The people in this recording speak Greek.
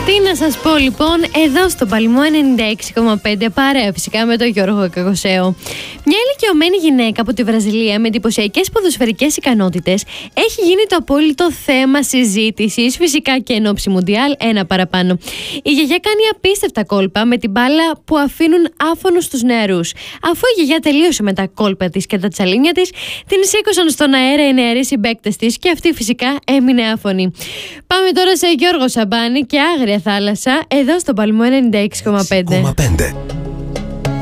Τι να σας πω λοιπόν, εδώ στο Παλμό 96,5 παρέα φυσικά με τον Γιώργο Κακοσέο. Μια ηλικιωμένη γυναίκα από τη Βραζιλία με εντυπωσιακές ποδοσφαιρικές ικανότητες έχει γίνει το απόλυτο θέμα συζήτησης, φυσικά και εν ώψη Μουντιάλ, ένα παραπάνω. Η γιαγιά κάνει απίστευτα κόλπα με την μπάλα που αφήνουν άφωνους τους νεαρούς. Αφού η γιαγιά τελείωσε με τα κόλπα της και τα τσαλίνια της, την σήκωσαν στον αέρα οι νεαροί συμπαίκτες της και αυτή φυσικά έμεινε άφωνη. Πάμε τώρα σε Γιώργο Σαμπάνη και Άγρια Θάλασσα, εδώ στο Παλμό 96,5.